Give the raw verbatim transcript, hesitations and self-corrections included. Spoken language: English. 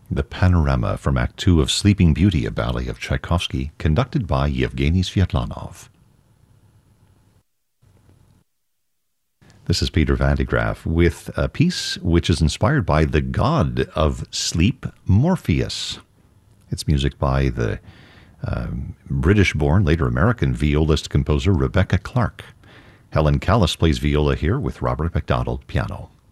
The panorama from Act Two of Sleeping Beauty, a ballet of Tchaikovsky, conducted by Yevgeny Sviatlanov. This is Peter Van de Graaff with a piece which is inspired by the god of sleep, Morpheus. It's music by the um, British-born, later American violist-composer Rebecca Clark. Helen Callis plays viola here with Robert MacDonald piano.